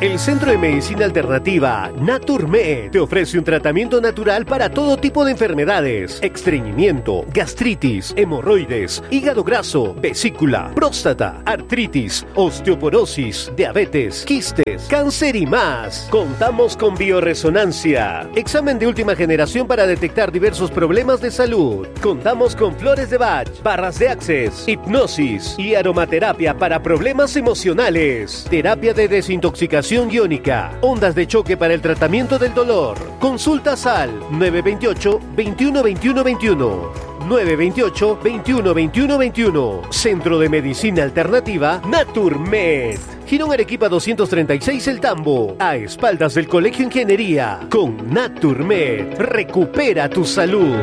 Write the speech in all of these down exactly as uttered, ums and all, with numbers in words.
El Centro de Medicina Alternativa Naturmed te ofrece un tratamiento natural para todo tipo de enfermedades: estreñimiento, gastritis, hemorroides, hígado graso, vesícula, próstata, artritis, osteoporosis, diabetes, quistes, cáncer y más. Contamos con bioresonancia, examen de última generación para detectar diversos problemas de salud. Contamos con flores de Bach, barras de Access, hipnosis y aromaterapia para problemas emocionales, terapia de desintoxicación iónica, ondas de choque para el tratamiento del dolor. Consultas al nueve dos ocho, veintiuno, veintiuno, veintiuno. nueve dos ocho, veintiuno, veintiuno, veintiuno. Centro de Medicina Alternativa Naturmed. Girón Arequipa doscientos treinta y seis El Tambo, a espaldas del Colegio Ingeniería. Con Naturmed, recupera tu salud.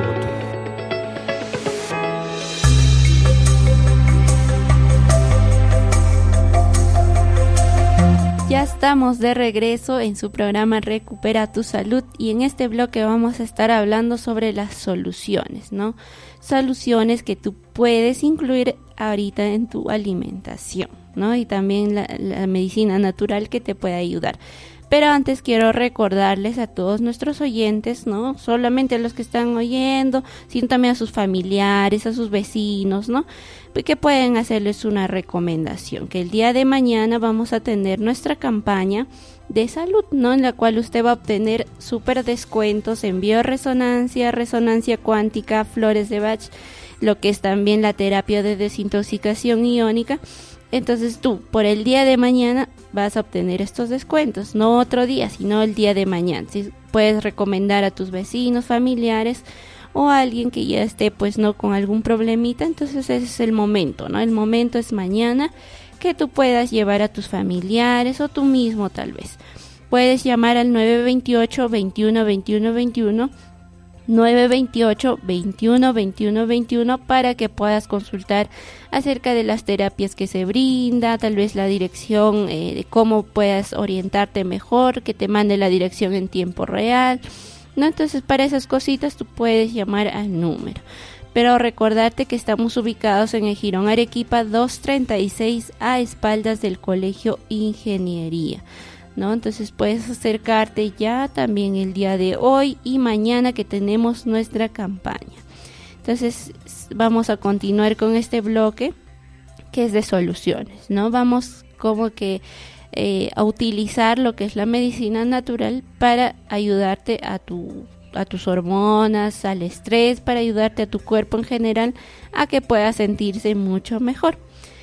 Ya estamos de regreso en su programa Recupera tu Salud, y en este bloque vamos a estar hablando sobre las soluciones, ¿no? Soluciones que tú puedes incluir ahorita en tu alimentación, ¿no? Y también la, la medicina natural que te puede ayudar. Pero antes quiero recordarles a todos nuestros oyentes, no solamente a los que están oyendo, sino también a sus familiares, a sus vecinos, ¿no? Que pueden hacerles una recomendación, que el día de mañana vamos a tener nuestra campaña de salud, ¿no? En la cual usted va a obtener súper descuentos en bioresonancia, resonancia cuántica, flores de Bach, lo que es también la terapia de desintoxicación iónica. Entonces tú, por el día de mañana, vas a obtener estos descuentos, no otro día, sino el día de mañana. Si puedes recomendar a tus vecinos, familiares o a alguien que ya esté, pues, no con algún problemita, entonces ese es el momento, ¿no? El momento es mañana, que tú puedas llevar a tus familiares o tú mismo tal vez. Puedes llamar al nueve dos ocho, veintiuno, veintiuno, veintiuno, nueve dos ocho, veintiuno, veintiuno, veintiuno, para que puedas consultar acerca de las terapias que se brinda, tal vez la dirección, eh, de cómo puedas orientarte mejor, que te mande la dirección en tiempo real, ¿no? Entonces, para esas cositas tú puedes llamar al número. Pero recordarte que estamos ubicados en el Girón Arequipa doscientos treinta y seis, a espaldas del Colegio Ingeniería, ¿no? Entonces puedes acercarte ya también el día de hoy y mañana, que tenemos nuestra campaña. Entonces vamos a continuar con este bloque que es de soluciones, ¿no? Vamos como que eh, a utilizar lo que es la medicina natural para ayudarte a tu a tus hormonas, al estrés, para ayudarte a tu cuerpo en general a que pueda sentirse mucho mejor.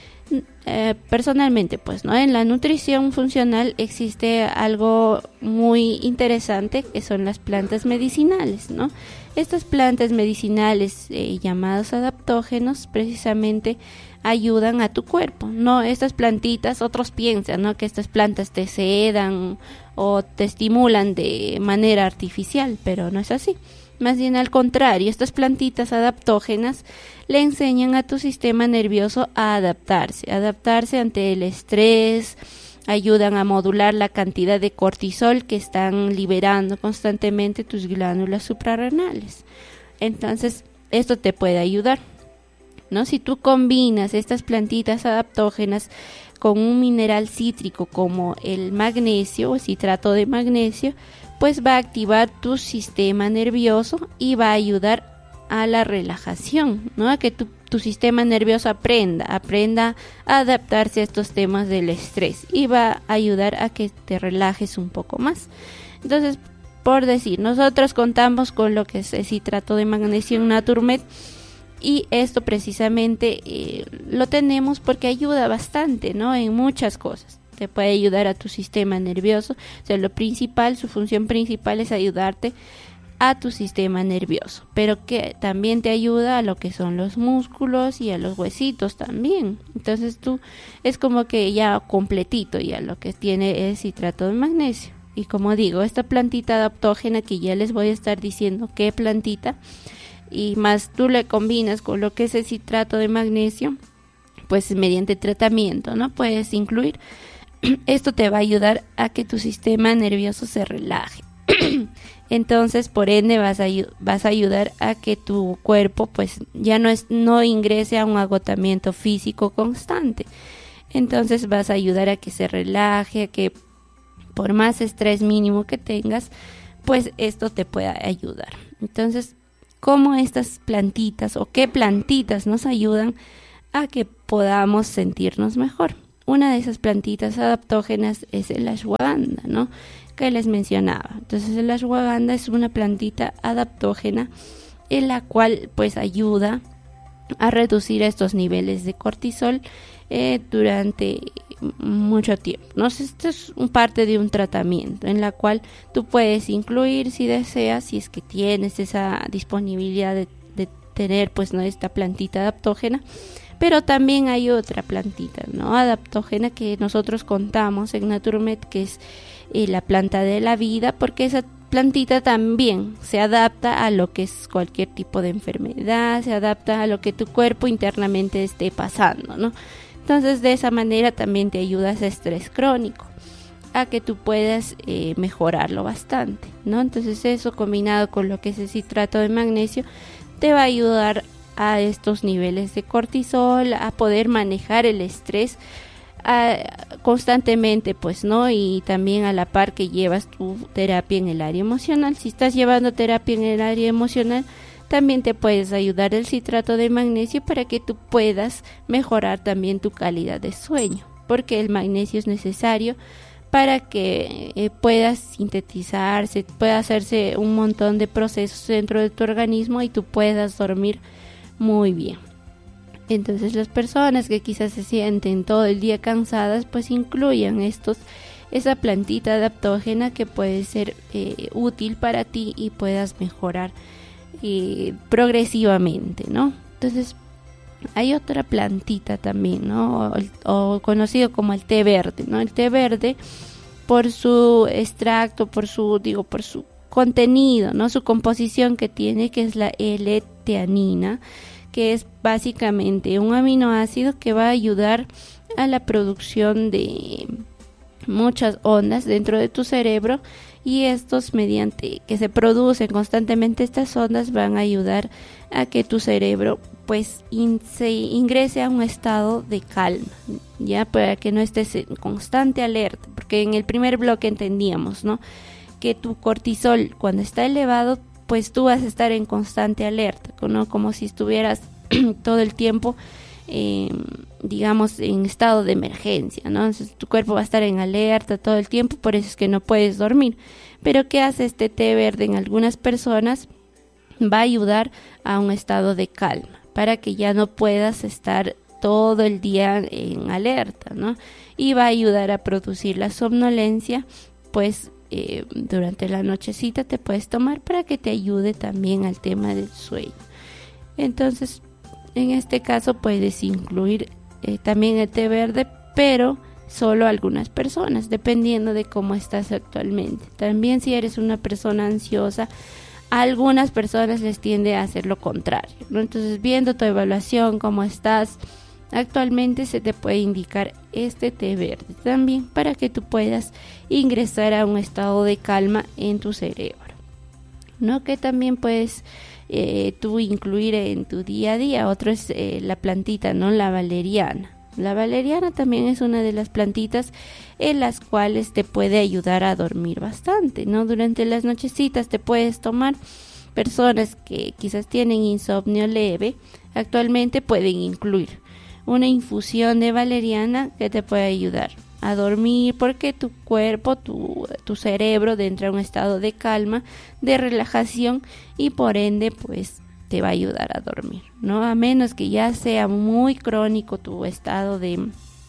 Eh, personalmente, pues, ¿no? En la nutrición funcional existe algo muy interesante, que son las plantas medicinales, ¿no? Estas plantas medicinales eh, llamadas adaptógenos precisamente ayudan a tu cuerpo, ¿no? Estas plantitas, otros piensan, ¿no?, que estas plantas te sedan o te estimulan de manera artificial, pero no es así. Más bien al contrario, estas plantitas adaptógenas le enseñan a tu sistema nervioso a adaptarse, adaptarse ante el estrés, ayudan a modular la cantidad de cortisol que están liberando constantemente tus glándulas suprarrenales. Entonces, esto te puede ayudar, ¿no? Si tú combinas estas plantitas adaptógenas con un mineral cítrico como el magnesio o citrato de magnesio, pues va a activar tu sistema nervioso y va a ayudar a la relajación, ¿no? A que tu, tu sistema nervioso aprenda, aprenda a adaptarse a estos temas del estrés, y va a ayudar a que te relajes un poco más. Entonces, por decir, nosotros contamos con lo que es el citrato de magnesio en Naturmed, y esto precisamente eh, lo tenemos porque ayuda bastante, ¿no?, en muchas cosas. Te puede ayudar a tu sistema nervioso. O sea, lo principal, su función principal es ayudarte a tu sistema nervioso, pero que también te ayuda a lo que son los músculos y a los huesitos también. Entonces tú es como que ya completito ya lo que tiene el citrato de magnesio. Y como digo, esta plantita adaptógena, que ya les voy a estar diciendo qué plantita, y más tú le combinas con lo que es el citrato de magnesio, pues mediante tratamiento, ¿no?, puedes incluir. Esto te va a ayudar a que tu sistema nervioso se relaje. Entonces, por ende, vas a, vas a ayudar a que tu cuerpo pues ya no, es, no ingrese a un agotamiento físico constante. Entonces vas a ayudar a que se relaje, a que por más estrés mínimo que tengas, pues esto te puede ayudar. Entonces, ¿cómo estas plantitas o qué plantitas nos ayudan a que podamos sentirnos mejor? Una de esas plantitas adaptógenas es el ashwagandha, ¿no?, que les mencionaba. Entonces, el ashwagandha es una plantita adaptógena en la cual pues ayuda a reducir estos niveles de cortisol eh, durante mucho tiempo, ¿no? Esto es un parte de un tratamiento en la cual tú puedes incluir, si deseas, si es que tienes esa disponibilidad de, de tener pues no esta plantita adaptógena. Pero también hay otra plantita, ¿no?, adaptógena que nosotros contamos en Naturmed, que es eh, la planta de la vida, porque esa plantita también se adapta a lo que es cualquier tipo de enfermedad, se adapta a lo que tu cuerpo internamente esté pasando, ¿no? Entonces, de esa manera también te ayuda a ese estrés crónico, a que tú puedas eh, mejorarlo bastante, ¿no? Entonces, eso combinado con lo que es el citrato de magnesio te va a ayudar a estos niveles de cortisol, a poder manejar el estrés a, constantemente, pues, ¿no? Y también a la par que llevas tu terapia en el área emocional. Si estás llevando terapia en el área emocional, también te puedes ayudar el citrato de magnesio para que tú puedas mejorar también tu calidad de sueño, porque el magnesio es necesario para que eh, puedas sintetizarse, pueda hacerse un montón de procesos dentro de tu organismo y tú puedas dormir muy bien. Entonces, las personas que quizás se sienten todo el día cansadas, pues incluyan estos, esa plantita adaptógena que puede ser eh, útil para ti y puedas mejorar eh, progresivamente, ¿no? Entonces, hay otra plantita también, ¿no? O, o conocido como el té verde, ¿no? El té verde, por su extracto, por su, digo, por su contenido, ¿no?, su composición que tiene, que es la L-teanina, que es básicamente un aminoácido que va a ayudar a la producción de muchas ondas dentro de tu cerebro, y estos, mediante que se producen constantemente estas ondas, van a ayudar a que tu cerebro pues in, se ingrese a un estado de calma, ya, para que no estés en constante alerta, porque en el primer bloque entendíamos, ¿no?, que tu cortisol cuando está elevado, pues tú vas a estar en constante alerta, ¿no?, como si estuvieras todo el tiempo, eh, digamos, en estado de emergencia, ¿no? Entonces, tu cuerpo va a estar en alerta todo el tiempo, por eso es que no puedes dormir. Pero ¿qué hace este té verde en algunas personas? Va a ayudar a un estado de calma, para que ya no puedas estar todo el día en alerta, ¿no? Y va a ayudar a producir la somnolencia, pues eh, durante la nochecita te puedes tomar para que te ayude también al tema del sueño. Entonces, en este caso puedes incluir eh, también el té verde, pero solo algunas personas, dependiendo de cómo estás actualmente. También, si eres una persona ansiosa, a algunas personas les tiende a hacer lo contrario, ¿no? Entonces, viendo tu evaluación, cómo estás actualmente, se te puede indicar este té verde también, para que tú puedas ingresar a un estado de calma en tu cerebro, ¿no? Que también puedes eh, tú incluir en tu día a día. Otro es eh, la plantita, ¿no?, la valeriana. La valeriana también es una de las plantitas en las cuales te puede ayudar a dormir bastante, ¿no? Durante las nochecitas te puedes tomar. Personas que quizás tienen insomnio leve, actualmente pueden incluir una infusión de valeriana que te puede ayudar a dormir, porque tu cuerpo, tu, tu cerebro entra en un estado de calma, de relajación, y por ende pues te va a ayudar a dormir, ¿no? A menos que ya sea muy crónico tu estado de,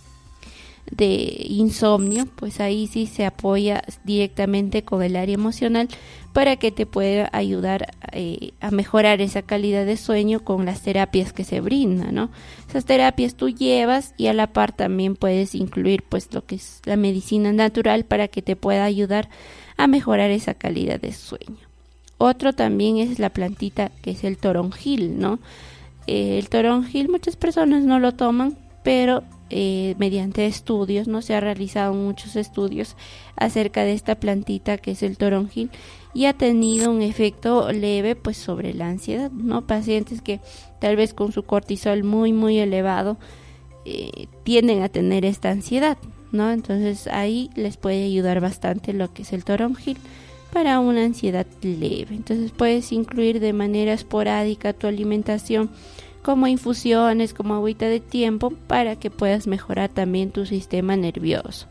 de insomnio, pues ahí sí se apoya directamente con el área emocional para que te pueda ayudar eh, a mejorar esa calidad de sueño con las terapias que se brindan, ¿no? Esas terapias tú llevas, y a la par también puedes incluir pues lo que es la medicina natural para que te pueda ayudar a mejorar esa calidad de sueño. Otro también es la plantita que es el toronjil, ¿no? Eh, el toronjil muchas personas no lo toman, pero eh, mediante estudios, ¿no? Se han realizado muchos estudios acerca de esta plantita que es el toronjil, y ha tenido un efecto leve pues sobre la ansiedad, ¿no? Pacientes que tal vez con su cortisol muy muy elevado eh, tienden a tener esta ansiedad, ¿no? Entonces ahí les puede ayudar bastante lo que es el toronjil para una ansiedad leve. Entonces puedes incluir de manera esporádica tu alimentación, como infusiones, como agüita de tiempo, para que puedas mejorar también tu sistema nervioso.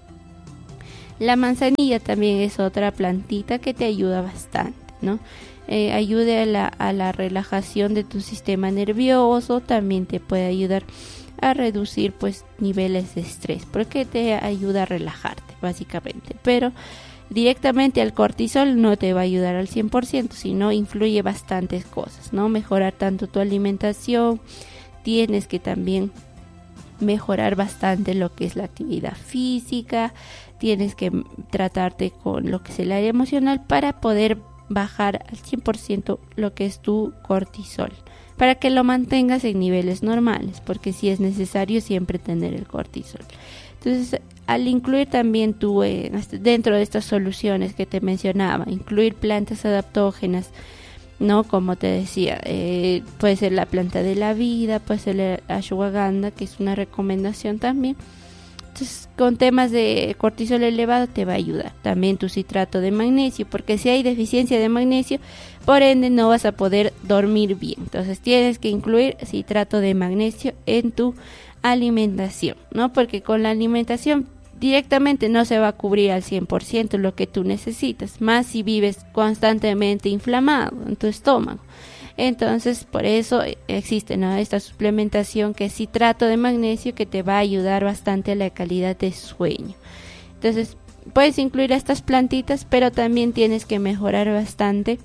La manzanilla también es otra plantita que te ayuda bastante, ¿no? Eh, ayuda a la, a la relajación de tu sistema nervioso, también te puede ayudar a reducir pues niveles de estrés, porque te ayuda a relajarte básicamente, pero directamente al cortisol no te va a ayudar al cien por ciento, sino influye bastantes cosas, ¿no? Mejorar tanto tu alimentación, tienes que también mejorar bastante lo que es la actividad física, tienes que tratarte con lo que es el área emocional para poder bajar al cien por ciento lo que es tu cortisol, para que lo mantengas en niveles normales, porque sí es necesario siempre tener el cortisol. Entonces, al incluir también tú eh, dentro de estas soluciones que te mencionaba, incluir plantas adaptógenas, ¿no? Como te decía, eh, puede ser la planta de la vida, puede ser la ashwagandha, que es una recomendación también. Entonces, con temas de cortisol elevado te va a ayudar. También tu citrato de magnesio, porque si hay deficiencia de magnesio, por ende no vas a poder dormir bien. Entonces tienes que incluir citrato de magnesio en tu alimentación, ¿no? Porque con la alimentación directamente no se va a cubrir al cien por ciento lo que tú necesitas, más si vives constantemente inflamado en tu estómago. Entonces, por eso existe, ¿no?, esta suplementación que es citrato de magnesio, que te va a ayudar bastante a la calidad de sueño. Entonces, puedes incluir estas plantitas, pero también tienes que mejorar bastante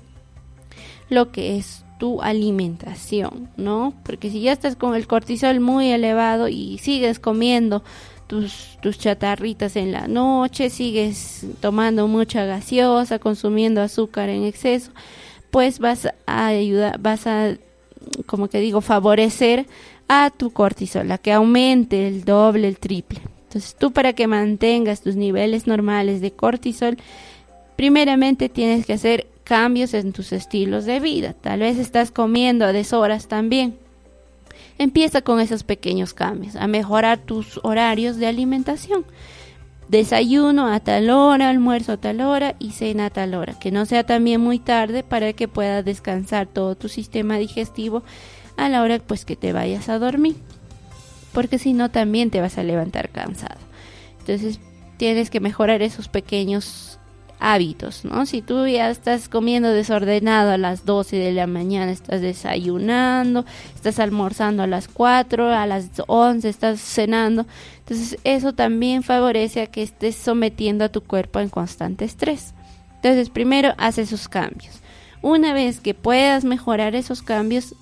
lo que es tu alimentación, ¿no? Porque si ya estás con el cortisol muy elevado y sigues comiendo tus, tus chatarritas en la noche, sigues tomando mucha gaseosa, consumiendo azúcar en exceso, pues vas a ayudar, vas a, como que digo, favorecer a tu cortisol, a que aumente el doble, el triple. Entonces tú, para que mantengas tus niveles normales de cortisol, primeramente tienes que hacer cambios en tus estilos de vida. Tal vez estás comiendo a deshoras también. Empieza con esos pequeños cambios, a mejorar tus horarios de alimentación. Desayuno a tal hora, almuerzo a tal hora y cena a tal hora. Que no sea también muy tarde, para que puedas descansar todo tu sistema digestivo a la hora pues que te vayas a dormir. Porque si no, también te vas a levantar cansado. Entonces tienes que mejorar esos pequeños hábitos, ¿no? Si tú ya estás comiendo desordenado a las doce de la mañana, estás desayunando, estás almorzando a las cuatro, a las once estás cenando, entonces eso también favorece a que estés sometiendo a tu cuerpo en constante estrés. Entonces primero haz esos cambios. Una vez que puedas mejorar esos cambios,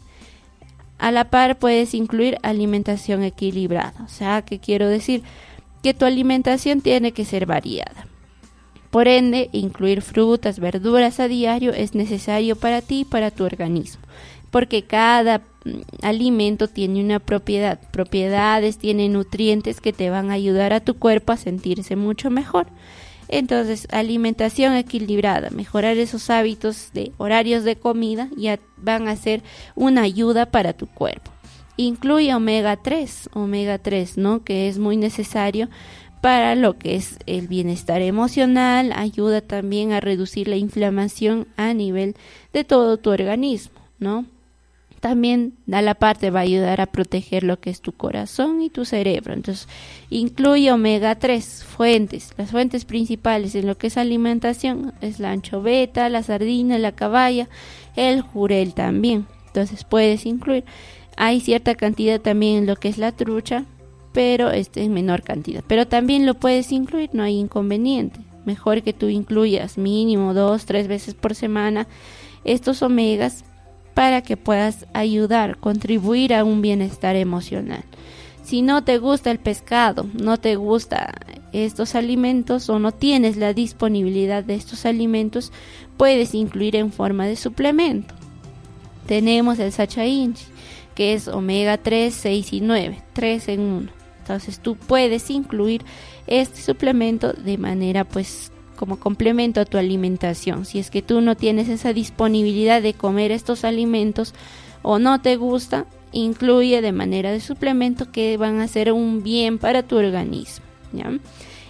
a la par puedes incluir alimentación equilibrada. O sea, ¿qué quiero decir? Que tu alimentación tiene que ser variada. Por ende, incluir frutas, verduras a diario es necesario para ti y para tu organismo, porque cada alimento tiene una propiedad, propiedades, tiene nutrientes que te van a ayudar a tu cuerpo a sentirse mucho mejor. Entonces, alimentación equilibrada, mejorar esos hábitos de horarios de comida ya van a ser una ayuda para tu cuerpo. Incluye omega tres, omega tres, ¿no?, que es muy necesario para lo que es el bienestar emocional, ayuda también a reducir la inflamación a nivel de todo tu organismo, ¿no? También a la parte va a ayudar a proteger lo que es tu corazón y tu cerebro. Entonces, incluye omega tres, fuentes. Las fuentes principales en lo que es alimentación es la anchoveta, la sardina, la caballa, el jurel también. Entonces, puedes incluir. Hay cierta cantidad también en lo que es la trucha, pero este en menor cantidad, pero también lo puedes incluir, no hay inconveniente. Mejor que tú incluyas mínimo dos, tres veces por semana estos omegas, para que puedas ayudar, contribuir a un bienestar emocional. Si no te gusta el pescado, no te gusta estos alimentos o no tienes la disponibilidad de estos alimentos, puedes incluir en forma de suplemento. Tenemos el Sacha Inchi, que es omega tres, seis y nueve, tres en uno. Entonces tú puedes incluir este suplemento de manera pues como complemento a tu alimentación. Si es que tú no tienes esa disponibilidad de comer estos alimentos o no te gusta, incluye de manera de suplemento, que van a ser un bien para tu organismo, ¿ya?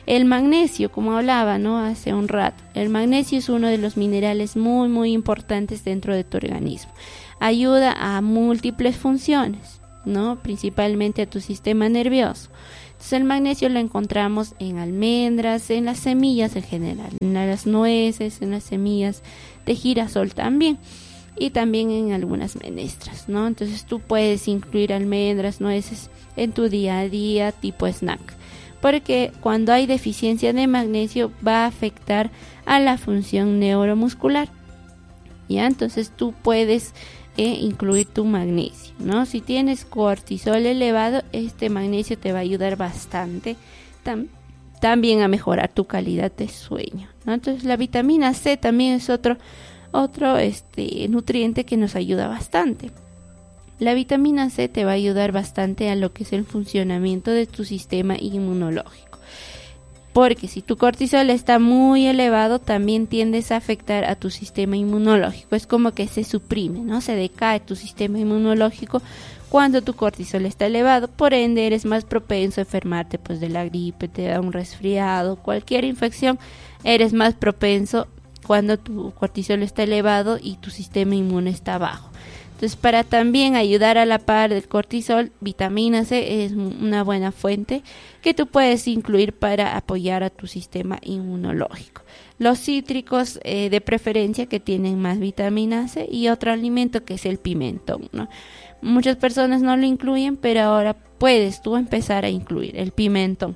El magnesio, como hablaba, ¿no?, hace un rato, el magnesio es uno de los minerales muy muy importantes dentro de tu organismo. Ayuda a múltiples funciones, ¿no?, principalmente a tu sistema nervioso. Entonces el magnesio lo encontramos en almendras, en las semillas en general, en las nueces, en las semillas de girasol también, y también en algunas menestras, ¿no? Entonces tú puedes incluir almendras, nueces en tu día a día tipo snack, porque cuando hay deficiencia de magnesio va a afectar a la función neuromuscular, ¿ya? Entonces tú puedes eh, incluir tu magnesio, ¿no? Si tienes cortisol elevado, este magnesio te va a ayudar bastante tam- también a mejorar tu calidad de sueño, ¿no? Entonces la vitamina C también es otro otro este nutriente que nos ayuda bastante. La vitamina C te va a ayudar bastante a lo que es el funcionamiento de tu sistema inmunológico, porque si tu cortisol está muy elevado también tiendes a afectar a tu sistema inmunológico. Es como que se suprime, ¿no? Se decae tu sistema inmunológico cuando tu cortisol está elevado, por ende eres más propenso a enfermarte pues de la gripe, te da un resfriado, cualquier infección, eres más propenso cuando tu cortisol está elevado y tu sistema inmune está bajo. Entonces, para también ayudar a la par del cortisol, vitamina C es una buena fuente que tú puedes incluir para apoyar a tu sistema inmunológico. Los cítricos eh, de preferencia que tienen más vitamina C, y otro alimento que es el pimentón, ¿no? Muchas personas no lo incluyen, pero ahora puedes tú empezar a incluir el pimentón,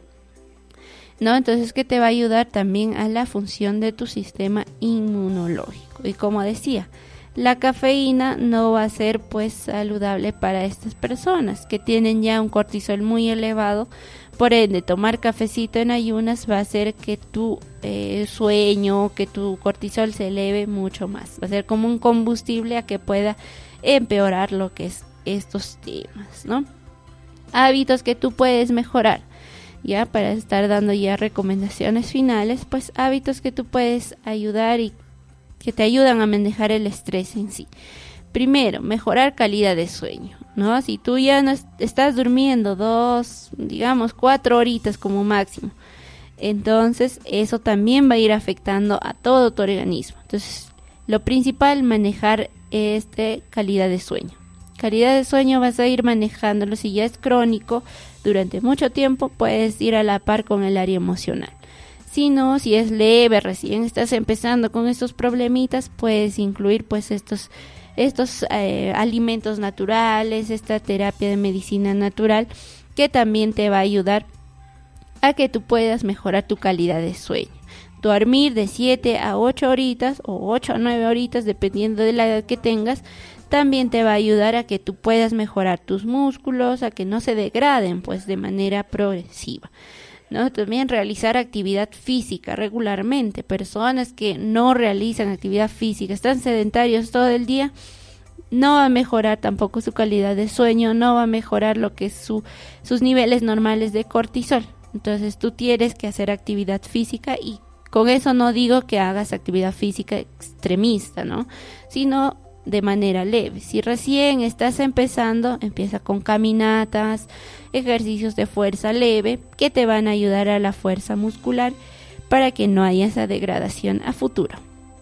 ¿no? Entonces, que te va a ayudar también a la función de tu sistema inmunológico. Y como decía, la cafeína no va a ser pues saludable para estas personas que tienen ya un cortisol muy elevado. Por ende, tomar cafecito en ayunas va a hacer que tu eh, sueño, que tu cortisol se eleve mucho más. Va a ser como un combustible a que pueda empeorar lo que es estos temas, ¿no? Hábitos que tú puedes mejorar. Ya para estar dando ya recomendaciones finales, pues hábitos que tú puedes ayudar y que te ayudan a manejar el estrés en sí. Primero, mejorar calidad de sueño, ¿no? Si tú ya no est- estás durmiendo dos, digamos cuatro horitas como máximo, entonces eso también va a ir afectando a todo tu organismo. Entonces, lo principal, manejar este calidad de sueño. Calidad de sueño vas a ir manejándolo. Si ya es crónico durante mucho tiempo, puedes ir a la par con el área emocional. Si no, si es leve, recién estás empezando con estos problemitas, puedes incluir pues estos estos eh, alimentos naturales, esta terapia de medicina natural, que también te va a ayudar a que tú puedas mejorar tu calidad de sueño. Dormir de siete a ocho horitas o ocho a nueve horitas, dependiendo de la edad que tengas, también te va a ayudar a que tú puedas mejorar tus músculos, a que no se degraden pues de manera progresiva, ¿no? También realizar actividad física regularmente. Personas que no realizan actividad física, están sedentarios todo el día, no va a mejorar tampoco su calidad de sueño, no va a mejorar lo que es su, sus niveles normales de cortisol. Entonces tú tienes que hacer actividad física, y con eso no digo que hagas actividad física extremista, ¿no? Sino de manera leve. Si recién estás empezando, empieza con caminatas, ejercicios de fuerza leve que te van a ayudar a la fuerza muscular para que no haya esa degradación a futuro.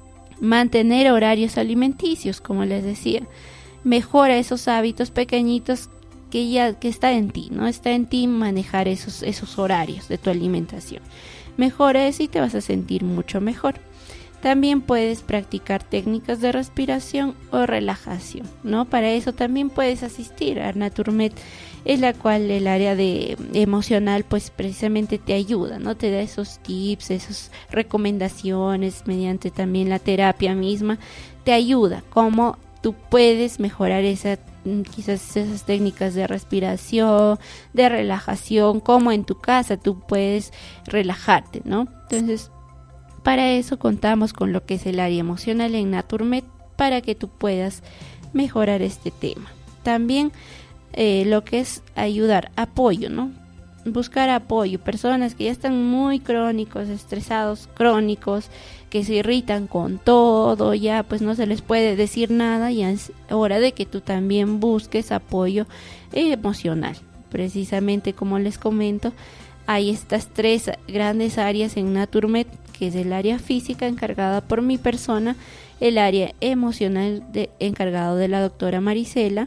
Mantener horarios alimenticios, como les decía, mejora esos hábitos pequeñitos que ya que está en ti, ¿no? Está en ti manejar esos, esos horarios de tu alimentación. Mejora eso y te vas a sentir mucho mejor. También puedes practicar técnicas de respiración o relajación, ¿no? Para eso también puedes asistir a Naturmed, en la cual el área de emocional pues precisamente te ayuda, ¿no? Te da esos tips, esas recomendaciones, mediante también la terapia misma, te ayuda cómo tú puedes mejorar esa, quizás esas técnicas de respiración, de relajación, cómo en tu casa tú puedes relajarte, ¿no? Entonces, para eso contamos con lo que es el área emocional en Naturmed, para que tú puedas mejorar este tema. También eh, lo que es ayudar, apoyo, ¿no? Buscar apoyo, personas que ya están muy crónicos, estresados, crónicos, que se irritan con todo, ya pues no se les puede decir nada, ya es hora de que tú también busques apoyo eh, emocional. Precisamente como les comento, hay estas tres grandes áreas en Naturmed, que es el área física encargada por mi persona, el área emocional de, encargado de la doctora Marisela,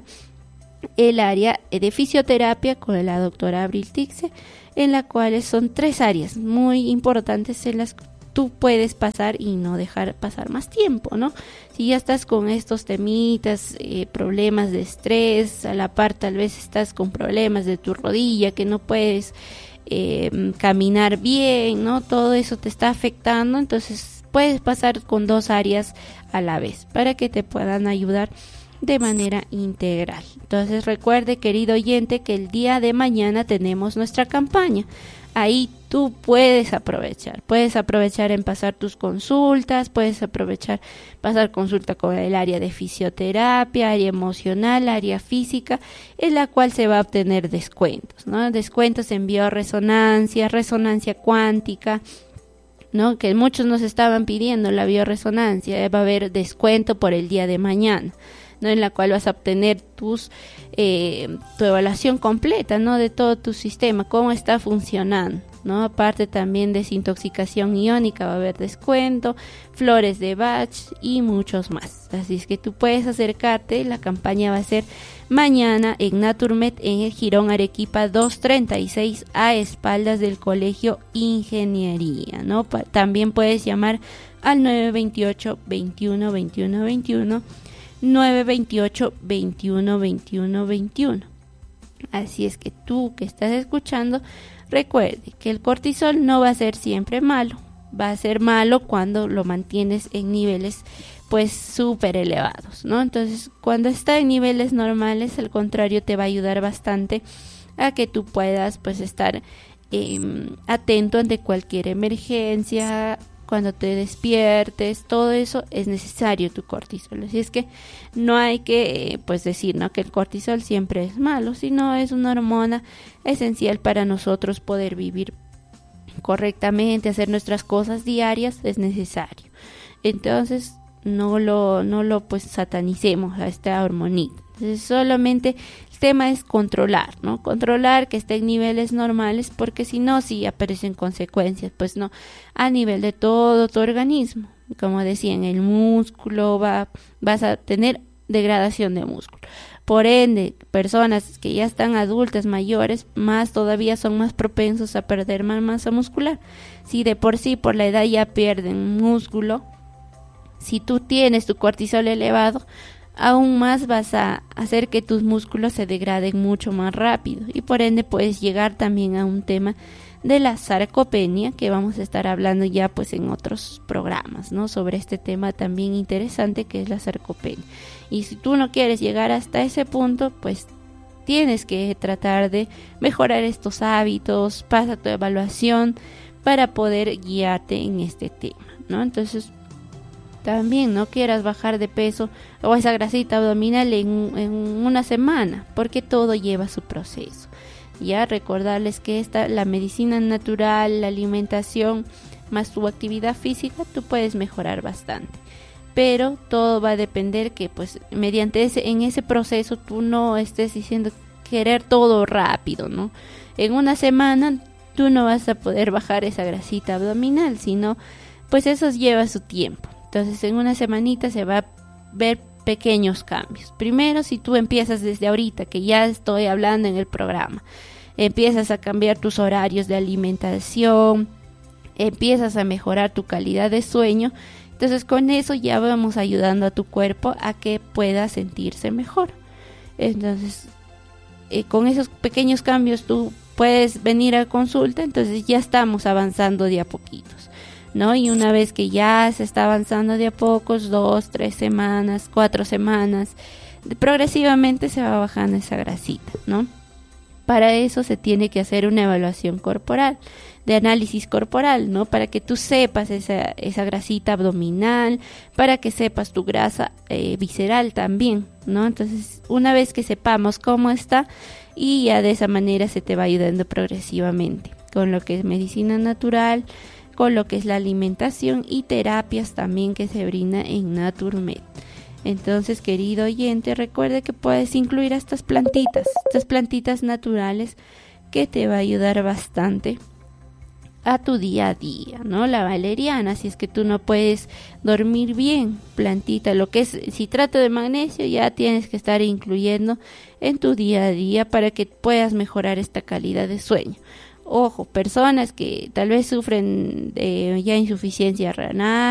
el área de fisioterapia con la doctora Abril Tixe, en la cual son tres áreas muy importantes en las que tú puedes pasar y no dejar pasar más tiempo, ¿no? Si ya estás con estos temitas, eh, problemas de estrés, a la par tal vez estás con problemas de tu rodilla, que no puedes eh, caminar bien, ¿no? Todo eso te está afectando, entonces puedes pasar con dos áreas a la vez para que te puedan ayudar de manera integral. Entonces recuerde, querido oyente, que el día de mañana tenemos nuestra campaña. Ahí tú puedes aprovechar, puedes aprovechar en pasar tus consultas, puedes aprovechar pasar consulta con el área de fisioterapia, área emocional, área física, en la cual se va a obtener descuentos, ¿no? Descuentos en bioresonancia, resonancia cuántica, ¿no? Que muchos nos estaban pidiendo la bioresonancia, va a haber descuento por el día de mañana, ¿no? En la cual vas a obtener tus eh, tu evaluación completa, ¿no? De todo tu sistema, cómo está funcionando, ¿no? Aparte también desintoxicación iónica va a haber descuento, flores de Bach y muchos más. Así es que tú puedes acercarte, la campaña va a ser mañana en Naturmed en el Jirón Arequipa doscientos treinta y seis, a espaldas del Colegio Ingeniería, ¿no? Pa- también puedes llamar al nueve veintiocho, veintiuno, veintiuno, veintiuno, nueve veintiocho, veintiuno, veintiuno, veintiuno. Así es que tú que estás escuchando, recuerde que el cortisol no va a ser siempre malo, va a ser malo cuando lo mantienes en niveles pues súper elevados, ¿no? Entonces, cuando está en niveles normales, al contrario, te va a ayudar bastante a que tú puedas pues estar eh, atento ante cualquier emergencia. Cuando te despiertes, todo eso es necesario tu cortisol. Así es que no hay que pues decir, ¿no?, que el cortisol siempre es malo, sino es una hormona esencial para nosotros poder vivir correctamente, hacer nuestras cosas diarias, es necesario. Entonces no lo, no lo pues satanicemos a esta hormonita. Entonces solamente el tema es controlar, ¿no? Controlar que esté en niveles normales, porque si no, sí aparecen consecuencias, pues no, a nivel de todo tu organismo. Como decía, en el músculo va, vas a tener degradación de músculo. Por ende, personas que ya están adultas, mayores, más todavía son más propensos a perder más masa muscular. Si de por sí por la edad ya pierden músculo, si tú tienes tu cortisol elevado, aún más vas a hacer que tus músculos se degraden mucho más rápido y por ende puedes llegar también a un tema de la sarcopenia, que vamos a estar hablando ya pues en otros programas, ¿no? Sobre este tema también interesante que es la sarcopenia. Y si tú no quieres llegar hasta ese punto, pues tienes que tratar de mejorar estos hábitos, pasa tu evaluación para poder guiarte en este tema, ¿no? Entonces, también no quieras bajar de peso o esa grasita abdominal en, en una semana, porque todo lleva su proceso. Ya recordarles que esta, la medicina natural, la alimentación, más tu actividad física, tú puedes mejorar bastante. Pero todo va a depender que pues mediante ese, en ese proceso tú no estés diciendo querer todo rápido, ¿no? En una semana tú no vas a poder bajar esa grasita abdominal, sino pues eso lleva su tiempo. Entonces en una semanita se va a ver pequeños cambios. Primero, si tú empiezas desde ahorita, que ya estoy hablando en el programa, empiezas a cambiar tus horarios de alimentación, empiezas a mejorar tu calidad de sueño, entonces con eso ya vamos ayudando a tu cuerpo a que pueda sentirse mejor. Entonces eh, con esos pequeños cambios tú puedes venir a consulta, entonces ya estamos avanzando de a poquitos, ¿no? Y una vez que ya se está avanzando de a pocos, dos, tres semanas, cuatro semanas, progresivamente se va bajando esa grasita, ¿no? Para eso se tiene que hacer una evaluación corporal, de análisis corporal, ¿no? Para que tú sepas esa, esa grasita abdominal, para que sepas tu grasa eh, visceral también, ¿no? Entonces, una vez que sepamos cómo está, y ya de esa manera se te va ayudando progresivamente, con lo que es medicina natural, con lo que es la alimentación y terapias también que se brinda en Naturmed. Entonces, querido oyente, recuerde que puedes incluir a estas plantitas, estas plantitas naturales que te va a ayudar bastante a tu día a día, ¿no? La valeriana, si es que tú no puedes dormir bien, plantita, lo que es, si trata de magnesio, ya tienes que estar incluyendo en tu día a día para que puedas mejorar esta calidad de sueño. Ojo, personas que tal vez sufren de ya insuficiencia renal,